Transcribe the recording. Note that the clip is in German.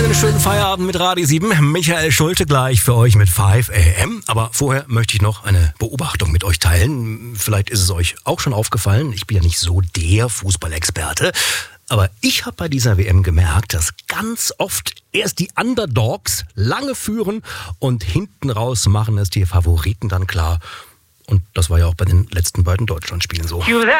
einen schönen Feierabend mit Radio 7. Michael Schulte gleich für euch mit 5 AM. Aber vorher möchte ich noch eine Beobachtung mit euch teilen. Vielleicht ist es euch auch schon aufgefallen. Ich bin ja nicht so der Fußballexperte. Aber ich habe bei dieser WM gemerkt, dass ganz oft erst die Underdogs lange führen und hinten raus machen es die Favoriten dann klar. Und das war ja auch bei den letzten beiden Deutschlandspielen so.